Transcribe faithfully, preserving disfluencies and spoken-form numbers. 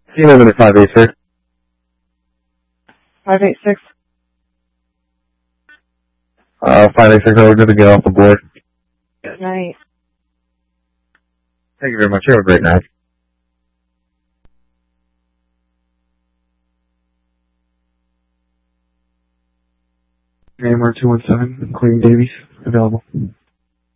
See you in five eight six. five eight six. Uh, five eight six, we're good to get off the board. Good night. Thank you very much. You have a great night. A M R two one seven, including Davies, available.